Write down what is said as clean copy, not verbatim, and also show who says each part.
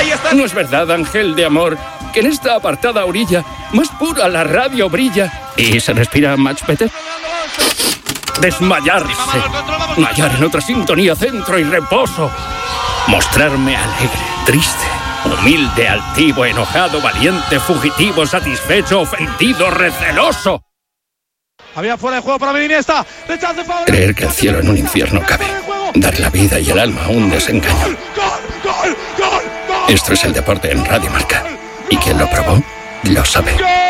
Speaker 1: Ahí está.
Speaker 2: No es verdad, ángel de amor, que en esta apartada orilla más pura la radio brilla y se respira much better. Desmayarse. Hallar en otra sintonía centro y reposo. Mostrarme alegre, triste, humilde, altivo, enojado, valiente, fugitivo, satisfecho, ofendido, receloso.
Speaker 1: Había fuera de juego para Iniesta.
Speaker 2: Creer que el cielo en un infierno cabe. Dar la vida y el alma a un desengaño. Esto es el deporte en Radio Marca. Y quien lo probó, lo sabe.